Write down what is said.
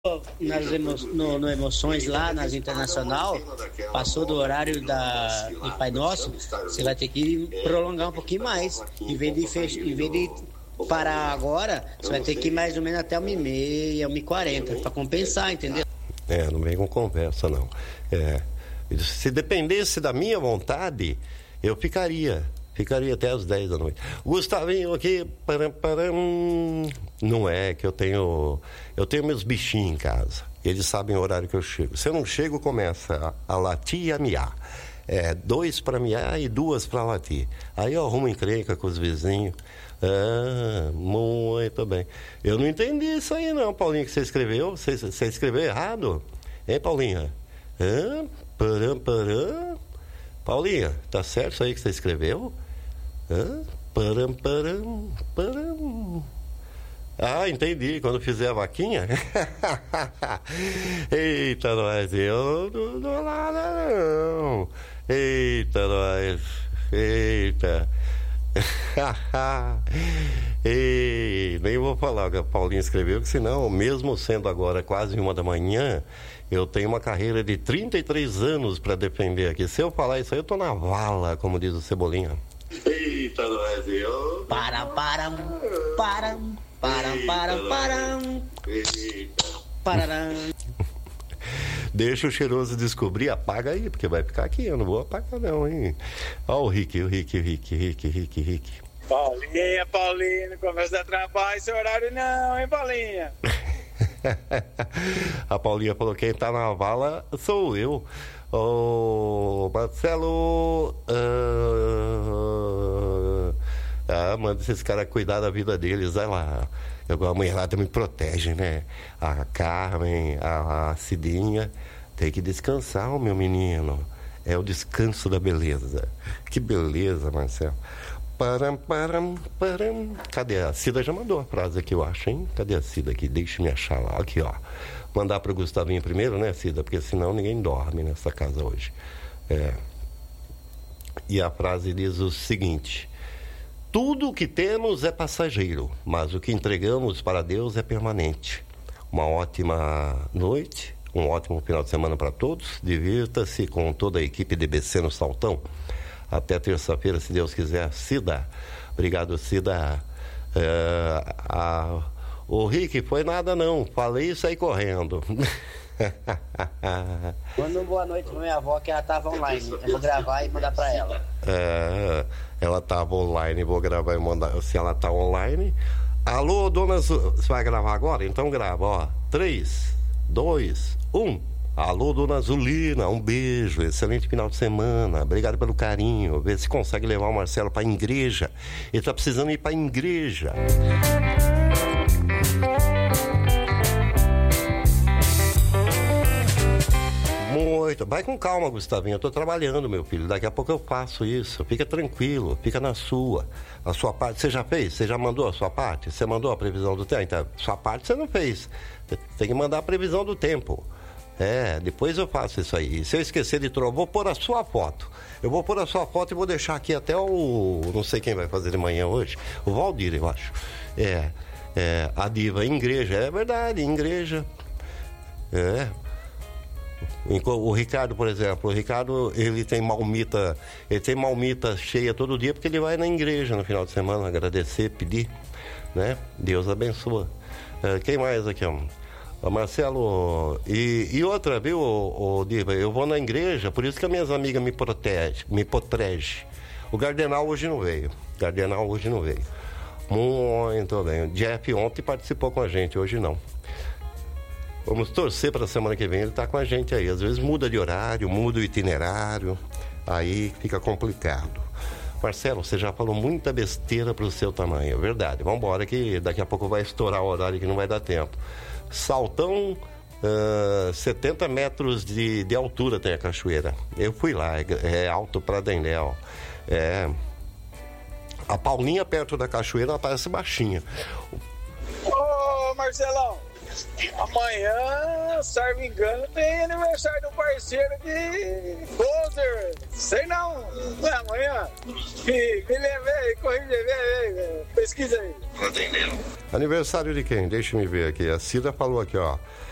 no Emoções lá, nas Internacional, passou do horário do Pai Nosso, você vai ter que prolongar um pouquinho mais. Em vez de parar agora, você vai ter que ir mais ou menos até 1h30, 1h40, para compensar, entendeu? Não vem com conversa, não. Se dependesse da minha vontade, eu ficaria até às 10 da noite. Gustavinho aqui, não é que eu tenho meus bichinhos em casa. Eles sabem o horário que eu chego. Se eu não chego, começa a latir e a miar. 2 para miar e 2 para latir. Aí eu arrumo encrenca com os vizinhos. Muito bem. Eu não entendi isso aí não, Paulinho, que você escreveu. Você escreveu errado? Hein, Paulinha? Paulinha, tá certo isso aí que você escreveu? Entendi. Quando fizer a vaquinha. Eita, nós. Eu não dou nada, não. Eita, nós. Eita. Nem vou falar o que a Paulinha escreveu, que senão, mesmo sendo agora quase 1 da manhã, eu tenho uma carreira de 33 anos para defender aqui. Se eu falar isso aí, eu tô na vala, como diz o Cebolinha. Eita, nós. Deixa o cheiroso descobrir, apaga aí, porque vai ficar aqui, eu não vou apagar não, hein. Ó o Rick. Paulinha, não começa a trabalhar esse horário não, hein, Paulinha? A Paulinha falou, quem tá na vala sou eu. Marcelo, manda esses caras cuidar da vida deles, vai lá. A mulher lá também protege, né? A Carmen, a Cidinha, tem que descansar, meu menino. É o descanso da beleza. Que beleza, Marcelo. Param. Cadê? A Cida já mandou a frase aqui, eu acho, hein? Cadê a Cida aqui? Deixa-me achar lá. Aqui, ó. Mandar pro Gustavinho primeiro, né, Cida? Porque senão ninguém dorme nessa casa hoje. E a frase diz o seguinte: tudo o que temos é passageiro, mas o que entregamos para Deus é permanente. Uma ótima noite, um ótimo final de semana para todos. Divirta-se com toda a equipe DBC no Saltão. Até terça-feira, se Deus quiser. Cida, obrigado, Cida. O Rick, foi nada não, falei isso aí correndo. Manda uma boa noite pra minha avó, que ela tava online. Eu vou gravar e mandar pra ela. Ela tava online, vou gravar e mandar. Se ela tá online. Alô, dona Você vai gravar agora? Então grava, ó. 3, 2, 1. Alô, dona Zulina, um beijo, excelente final de semana, obrigado pelo carinho. Vê se consegue levar o Marcelo pra igreja. Ele tá precisando ir pra igreja. Muito. Vai com calma, Gustavinho. Eu tô trabalhando, meu filho. Daqui a pouco eu faço isso. Fica tranquilo, fica na sua. A sua parte, você já fez? Você já mandou a sua parte? Você mandou a previsão do tempo? Então, sua parte você não fez. Tem que mandar a previsão do tempo. Depois eu faço isso aí. Se eu esquecer de trocar, vou pôr a sua foto. Eu vou pôr a sua foto e vou deixar aqui até não sei quem vai fazer de manhã hoje. O Valdir, eu acho. A diva, igreja. É verdade, igreja. O Ricardo, por exemplo, ele tem malmita cheia todo dia porque ele vai na igreja no final de semana agradecer, pedir, né? Deus abençoa. Quem mais aqui, ó? Marcelo, e outra, viu, Diva, eu vou na igreja, por isso que as minhas amigas me protegem. O Gardenal hoje não veio. Muito bem. O Jeff ontem participou com a gente, hoje não. Vamos torcer para a semana que vem ele tá com a gente aí. Às vezes muda de horário, muda o itinerário, aí fica complicado. Marcelo, você já falou muita besteira pro seu tamanho, é verdade. Vamos embora que daqui a pouco vai estourar o horário que não vai dar tempo. Saltão, 70 metros de altura tem a cachoeira. Eu fui lá, é alto pra dendé, ó. A Paulinha perto da cachoeira, ela parece baixinha. Ô, Marcelão, amanhã, salvo engano, tem aniversário do parceiro de Gozer. Sei não é amanhã? Me levei, corrija, pesquisa aí. Aniversário de quem? Deixa eu ver aqui. A Cida falou aqui, ó.